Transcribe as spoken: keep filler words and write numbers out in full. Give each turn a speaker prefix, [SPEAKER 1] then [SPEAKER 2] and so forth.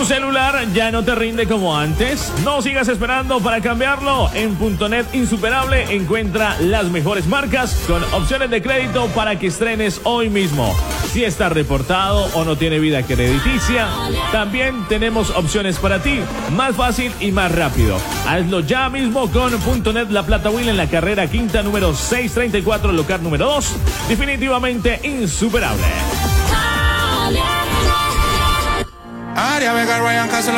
[SPEAKER 1] ¿Tu celular ya no te rinde como antes? No sigas esperando para cambiarlo. En Punto Net Insuperable encuentra las mejores marcas con opciones de crédito para que estrenes hoy mismo. Si está reportado o no tiene vida crediticia, también tenemos opciones para ti. Más fácil y más rápido. Hazlo ya mismo con Punto Net La Plata Will en la carrera quinta número seiscientos treinta y cuatro, local número dos. Definitivamente insuperable.
[SPEAKER 2] Aria Vega, Ryan Castle.